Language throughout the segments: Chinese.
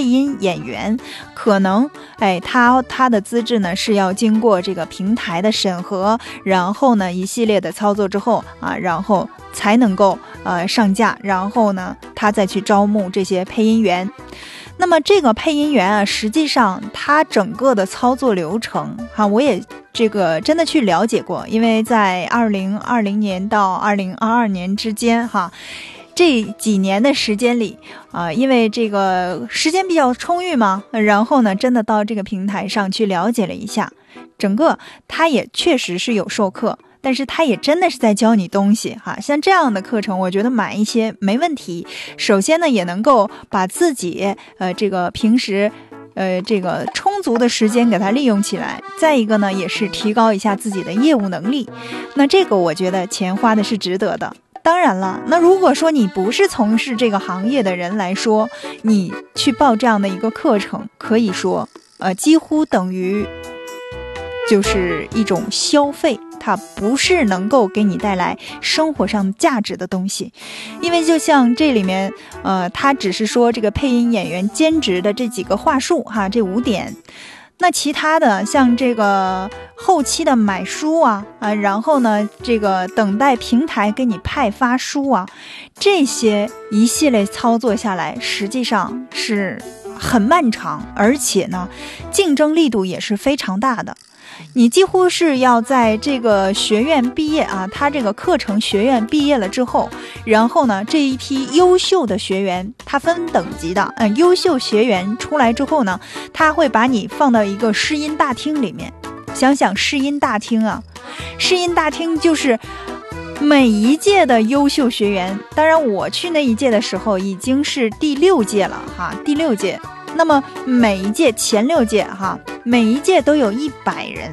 音演员，可能他的资质呢是要经过这个平台的审核，然后呢一系列的操作之后啊，然后才能够上架，然后呢他再去招募这些配音员。那么这个配音员啊，实际上他整个的操作流程我也这个真的去了解过，因为在2020年到2022年之间这几年的时间里因为这个时间比较充裕嘛，然后呢真的到这个平台上去了解了一下，整个他也确实是有授课，但是他也真的是在教你东西像这样的课程我觉得买一些没问题。首先呢也能够把自己这个平时这个充足的时间给它利用起来，再一个呢也是提高一下自己的业务能力，那这个我觉得钱花的是值得的。当然了，那如果说你不是从事这个行业的人来说，你去报这样的一个课程，可以说几乎等于就是一种消费，它不是能够给你带来生活上价值的东西。因为就像这里面它只是说这个配音演员兼职的这几个话术这5点，那其他的像这个后期的买书然后呢这个等待平台给你派发书这些一系列操作下来实际上是很漫长，而且呢竞争力度也是非常大的。你几乎是要在这个学院毕业他这个课程学院毕业了之后，然后呢这一批优秀的学员，他分等级的优秀学员出来之后呢，他会把你放到一个试音大厅里面。想想试音大厅试音大厅就是每一届的优秀学员，当然我去那一届的时候已经是第6届了第6届。那么每一届前6届每一届都有100人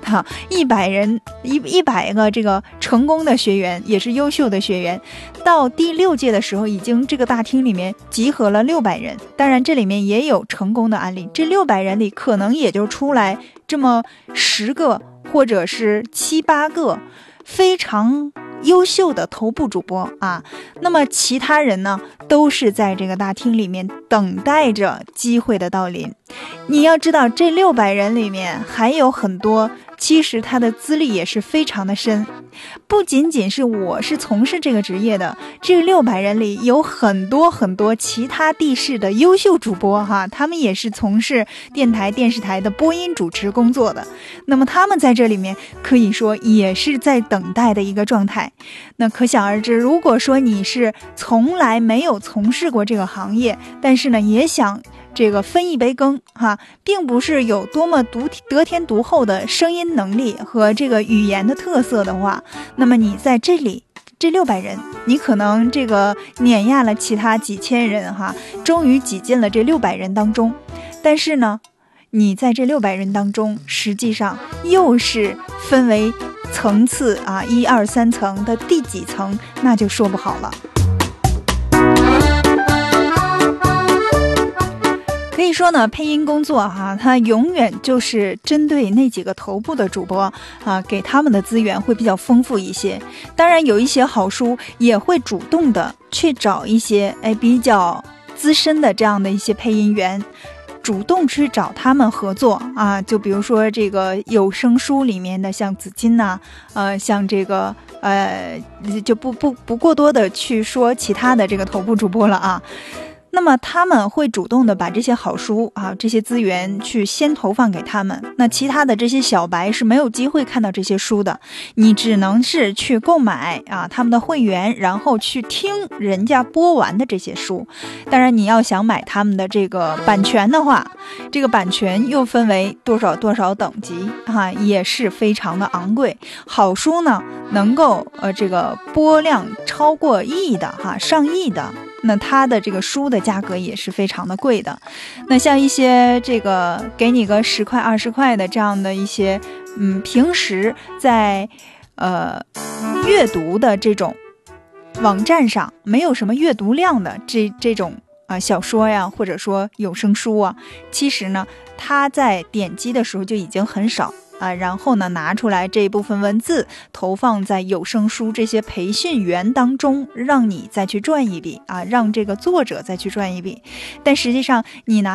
100人100个这个成功的学员，也是优秀的学员。到第6届的时候，已经这个大厅里面集合了600人，当然这里面也有成功的案例，这600人里可能也就出来这么10个或者是7、8个非常优秀的头部主播那么其他人呢都是在这个大厅里面等待着机会的到临。你要知道这600人里面还有很多其实他的资历也是非常的深，不仅仅是我是从事这个职业的，这个600人里有很多很多其他地市的优秀主播他们也是从事电台电视台的播音主持工作的，那么他们在这里面可以说也是在等待的一个状态。那可想而知，如果说你是从来没有从事过这个行业，但是呢也想这个分一杯羹并不是有多么得天独厚的声音能力和这个语言的特色的话，那么你在这里这600人，你可能这个碾压了其他几千人终于挤进了这600人当中。但是呢你在这600人当中实际上又是分为层次1、2、3层的第几层，那就说不好了。可以说呢配音工作它永远就是针对那几个头部的主播给他们的资源会比较丰富一些。当然有一些好书也会主动的去找一些比较资深的这样的一些配音员，主动去找他们合作就比如说这个有声书里面的像紫金像这个就不过多的去说其他的这个头部主播了那么他们会主动的把这些好书这些资源去先投放给他们，那其他的这些小白是没有机会看到这些书的，你只能是去购买他们的会员，然后去听人家播完的这些书。当然你要想买他们的这个版权的话，这个版权又分为多少多少等级也是非常的昂贵。好书呢能够这个播量超过亿的上亿的，那它的这个书的价格也是非常的贵的。那像一些这个给你个10块20块的这样的一些平时在阅读的这种网站上没有什么阅读量的这种小说呀，或者说有声书其实呢它在点击的时候就已经很少然后呢拿出来这一部分文字投放在有声书这些培训员当中，让你再去赚一笔让这个作者再去赚一笔。但实际上你拿